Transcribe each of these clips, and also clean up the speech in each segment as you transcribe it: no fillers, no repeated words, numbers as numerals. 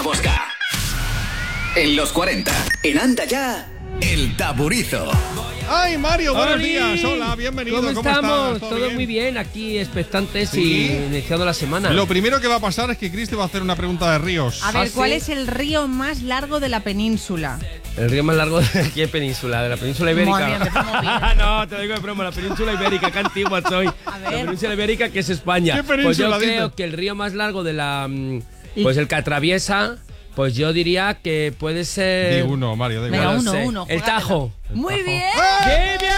Bosca. En los 40, en Anda Ya, El Taburizo. ¡Ay, Mario! Buenos días. Hola, bienvenido. ¿Cómo estamos? estás? Todo muy bien, aquí expectantes ¿Sí? y iniciando la semana. Lo primero que va a pasar es que Chris te va a hacer una pregunta de ríos. A ver, ¿sí? ¿cuál es el río más largo de la península? El río más largo de qué península, de la península ibérica. Madre mía, empezamos bien. No, te lo digo de broma, la península ibérica, qué antigua soy. A ver. La península ibérica que es España. ¿Qué Pues península yo creo dices? que el río más largo de la pues el que atraviesa, pues yo diría que puede ser Di uno, Mario, da igual. Venga, no uno, sé. uno, El juégatelo. Tajo. Muy bien. ¡Qué bien!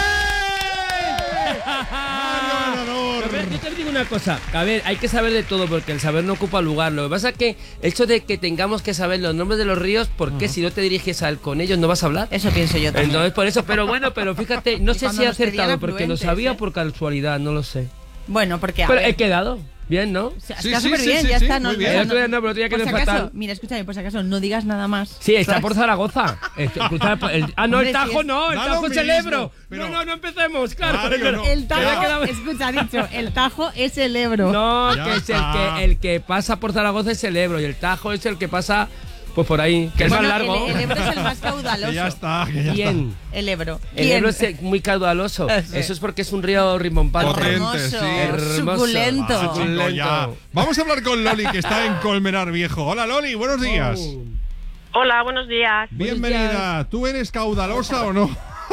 Ganador. Pero yo te digo una cosa, a ver, hay que saber de todo porque el saber no ocupa lugar. Lo que pasa es que el hecho de que tengamos que saber los nombres de los ríos, ¿por qué si no te diriges con ellos no vas a hablar? Eso pienso yo también. Entonces por eso, pero bueno, pero fíjate, no Y sé cuando si he nos pedían acertado porque lo afluentes, sabía ¿eh? por casualidad, no lo sé. Bueno, porque a Pero ver, he quedado bien, ¿no? está Sí, súper sí, bien, sí, ya sí, está. muy bien. El otro día no, pero el otro día por quedé si acaso, fatal. mira, escúchame, por si acaso, no digas nada más. Sí, está ¿sabes? por Zaragoza. No, Hombre, el Tajo sí es- no, el Da Tajo lo es el mismo, Ebro. pero- No empecemos, claro. Mario, no. El Ya Tajo, quedaba- escucha, ha dicho, el Tajo es el Ebro. No, Ya que es está. el que pasa por Zaragoza es el Ebro y el Tajo es el que pasa pues por ahí, que es Bueno, más largo. El Ebro es el más caudaloso. Que ya está, que ya ¿Quién? El Ebro. El ¿Quién? Ebro es muy caudaloso. Sí. Eso es porque es un río rimbombante. Potente, Hermoso, sí. Hermoso. suculento. está. Chico, ya. Vamos a hablar con Loli, que está en Colmenar Viejo. Hola, Loli, buenos días. Hola, buenos días. Bienvenida. ¿Tú eres caudalosa o no?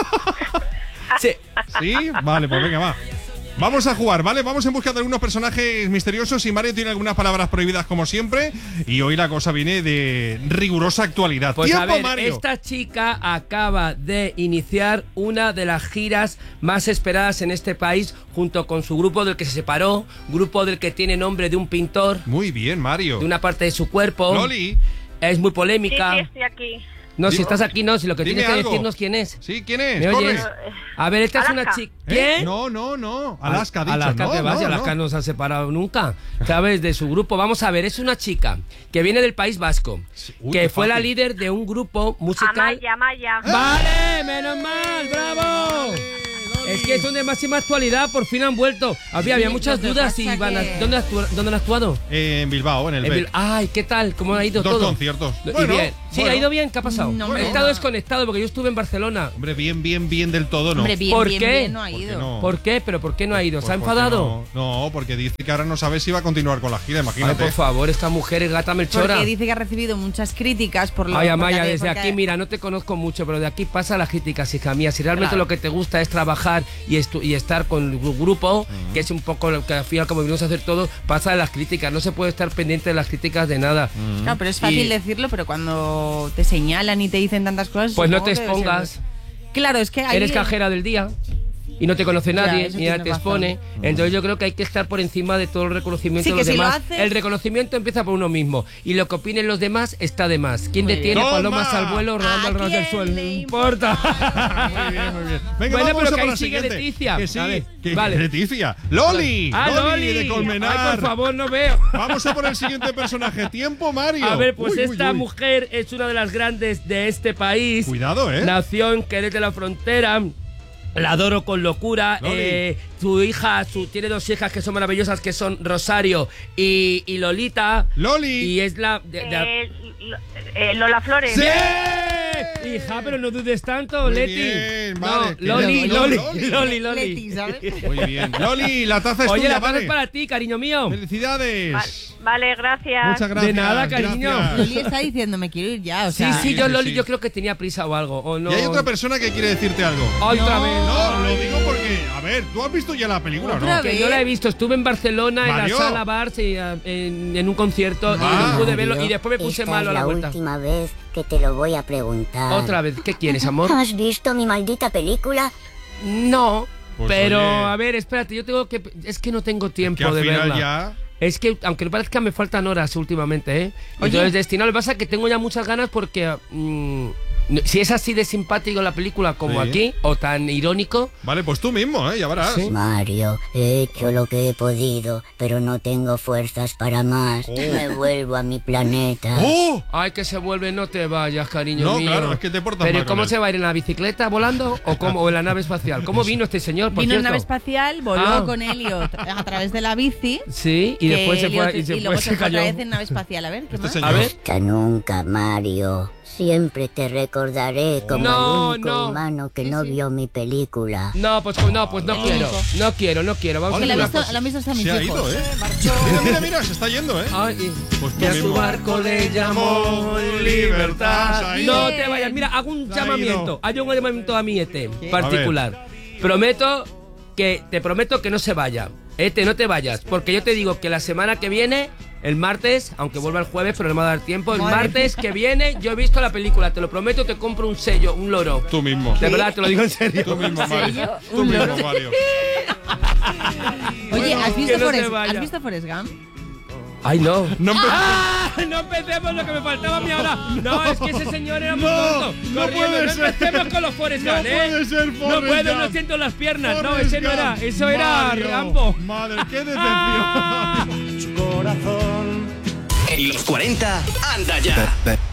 Sí. ¿Sí? Vale, pues venga, va. Vamos a jugar, ¿vale? Vamos en busca de algunos personajes misteriosos y Mario tiene algunas palabras prohibidas como siempre y hoy la cosa viene de rigurosa actualidad. Pues ¡Tiempo, a ver, Mario! esta chica acaba de iniciar una de las giras más esperadas en este país junto con su grupo del que se separó, grupo del que tiene nombre de un pintor, Muy bien, Mario. de una parte de su cuerpo. Loli, Es muy Sí, polémica. sí, estoy aquí. No, si Dime- estás aquí no, si lo que dime tienes que algo. decirnos quién es. ¿sí? ¿Quién es? ¿Me oyes? Corre. A ver, esta es una Alaska. chica. ¿Eh? ¿Quién? No. Alaska, ha dicho. Alaska no, que vaya, no, Alaska no. no se ha separado nunca, ¿sabes? De su grupo. Vamos a ver, es una chica que viene del País Vasco, Uy, que qué fue la fácil. líder de un grupo musical. Amaya. ¡Vale! ¡Menos mal! ¡Bravo! Es que son de máxima actualidad, por fin han vuelto. Había muchas lo que dudas pasa y van a, que- ¿dónde han actuado? En Bilbao, en el En B. Ay, ¿qué tal? ¿Cómo ha ido Dos todo? conciertos. Y Bueno, bien. Sí, bueno. ha ido bien. ¿Qué ha pasado? No, He hombre, estado no. desconectado porque yo estuve en Barcelona. Hombre, bien del todo, ¿no? Hombre, bien, ¿Por bien, qué? bien, no ha ¿Por qué ido. no? ¿Por qué? ¿Pero por qué no ha ido? ¿Se ha Pues porque enfadado? No, porque dice que ahora no sabe si va a continuar con la gira, Ay, imagínate. por favor, esta mujer es gata melchora. Porque dice que ha recibido muchas críticas por lo Ay, porque Amaya, ha- desde porque- aquí, mira, no te conozco mucho, pero de aquí pasa las críticas, hija mía. Si realmente Claro. lo que te gusta es trabajar y estar con el grupo, que es un poco lo que al final, como venimos a hacer todo, pasa de las críticas. No se puede estar pendiente de las críticas de nada. Claro, pero es fácil Y- decirlo, pero cuando te señalan y te dicen tantas cosas... Pues no supongo te que debe ser- expongas. Claro, es que ahí... Eres cajera del día y no te conoce nadie, eso ni nadie tienes te razón. expone. Entonces yo creo que hay que estar por encima de todo el reconocimiento Sí, de los que si lo demás. haces- El reconocimiento empieza por uno mismo y lo que opinen los demás está de más. ¿Quién Muy detiene bien. palomas ¡Toma! al vuelo rodando ¿A al ras del quién suelo? No le importa. Muy bien. Venga, Bueno, vamos pero a que por ahí la sigue siguiente. Leticia. Que sí, A ver, que vale. Leticia. ¡Loli! ¡Ah, Loli! de Colmenar. Ay, por favor, no veo. Vamos a por el siguiente personaje. ¡Tiempo, Mario! A ver, pues Uy, uy, esta uy. mujer es una de las grandes de este país. Cuidado, ¿eh? Nació en Jerez de la Frontera. La adoro con locura. Loli. Su hija, tiene dos hijas que son maravillosas, que son Rosario y Lolita. Loli. Y es la... Lola Flores. ¡Sí! Hija, pero no dudes tanto, Muy Leti. bien, No, vale. Loli, Loli. Loli. Leti, ¿sabes? Muy bien. Loli, la taza es Oye, tuya, la taza vale. es para ti, cariño mío. ¡Felicidades! Vale, gracias. Muchas gracias. De nada, cariño. gracias. Loli está diciendo, me quiero ir ya, o Sí, sea... sí, yo sí, Loli, sí. yo creo que tenía prisa o algo. O no. Y hay otra persona que quiere decirte algo. Otra vez. No, lo digo porque, a ver, ¿tú has visto ya la película o Otra no? vez. Que yo la he visto, estuve en Barcelona Mario. en la sala Bars y, en un concierto y Ah. no pude verlo y después me puse Esta malo a es la la vuelta. última vez que te lo voy a preguntar. Otra vez, ¿qué quieres, amor? ¿Has visto mi maldita película? No, Pues pero oye. a ver, espérate, yo tengo que... Es que no tengo tiempo Que al de final verla. ya... Es que, aunque no parezca, me faltan horas últimamente, ¿eh? Entonces, destinado, lo que pasa es que tengo ya muchas ganas porque Si es así de simpático la película como Sí. aquí, o tan irónico. Vale, pues tú mismo, ya verás. Sí. Mario, he hecho lo que he podido, pero no tengo fuerzas para más. Me vuelvo a mi planeta. ¡Oh! Ay, que se vuelve, no te vayas, cariño No, mío. claro, es que te portas Pero mal con ¿cómo él. se va a ir en la bicicleta volando o en la nave espacial? ¿Cómo vino este señor, por Vino en cierto? nave espacial, voló Ah. con Elliot a través de la bici. Sí, y que después se fue Elliot- y y luego se fue cayó. otra vez en nave espacial. A ver, ¿qué Este más? señor. A ver. Hasta nunca, Mario. Siempre te recordaré como No, el único no. humano que no vio mi película. No, pues no quiero. No quiero. Vamos Vale, a Que hacer lo una he visto, cosa. lo han visto hasta mis Se ha hijos. ido, Mira, se está yendo, Ay, Pues tú que a su mismo. barco le llamó libertad. Se ha ido. No te vayas. Mira, hago un Se ha llamamiento. Hago un llamamiento a mi ET particular. Te prometo que no se vaya. ET, no te vayas. Porque yo te digo que la semana que viene, el martes, aunque vuelva el jueves, pero no me va a dar tiempo. El Madre martes que viene, yo he visto la película. Te lo prometo, te compro un sello, un loro. Tú mismo. De verdad, te lo digo en serio. Tú mismo, Mario. Tú Un mismo, loro. Mario. Oye, ¿has que visto, no se Forrest, vaya. ¿has visto Forrest Gump? Ay, no. No empe- ¡Ah! No empecemos lo que me faltaba a mí ahora. No, es que ese señor era muy No, tonto. no Corriendo. puede No ser. empecemos con los Forrest No Gump, ¿eh? puede ser No Forrest puedo, Gump. no siento las piernas. No, Forrest ese no era. Gump. Eso era Mario, Rambo. Madre, qué decepción. Ah. En los 40, anda ya.